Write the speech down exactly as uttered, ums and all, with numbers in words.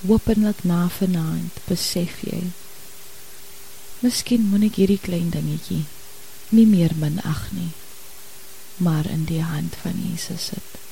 hopelik na vanaand besef jy, miskien moet ek hierdie klein dingetjie nie meer minag nie, maar in die hand van Jesus sit.